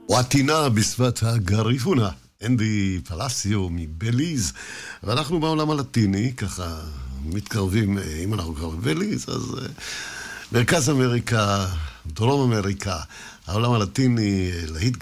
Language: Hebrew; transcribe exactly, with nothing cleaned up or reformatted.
או עטינה בשפת הגריפונה, אנדי פלסיו מבליז, ואנחנו בעולם הלטיני, ככה מתקרבים, אם אנחנו כבר בבליז, אז מרכז אמריקה, דרום אמריקה, העולם הלטיני, להיט